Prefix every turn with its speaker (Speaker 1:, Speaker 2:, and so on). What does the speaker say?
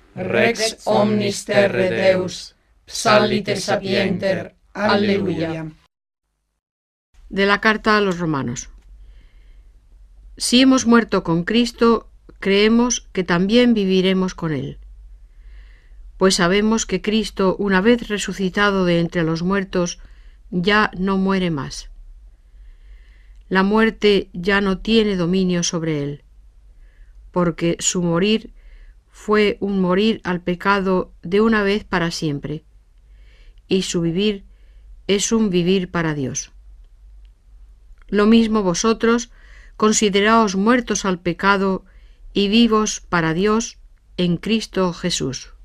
Speaker 1: Rex omnis terre Deus, psallite sapienter. Aleluya.
Speaker 2: De la carta a los Romanos. Si hemos muerto con Cristo, creemos que también viviremos con Él. Pues sabemos que Cristo, una vez resucitado de entre los muertos, ya no muere más. La muerte ya no tiene dominio sobre Él, porque su morir fue un morir al pecado de una vez para siempre, y su vivir es un vivir para Dios. Lo mismo vosotros, consideraos muertos al pecado y vivos para Dios en Cristo Jesús.